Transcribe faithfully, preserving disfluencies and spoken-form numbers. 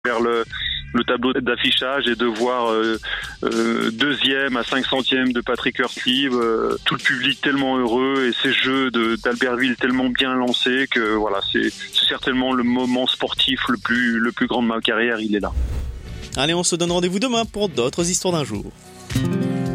vers le, le tableau d'affichage et de voir euh, euh, deuxième à cinq centièmes de Patrick Hurtlieb, euh, tout le public tellement heureux et ces jeux de, d'Albertville tellement bien lancés que voilà, c'est, c'est certainement le moment sportif le plus, le plus grand de ma carrière, il est là. Allez, on se donne rendez-vous demain pour d'autres histoires d'un jour.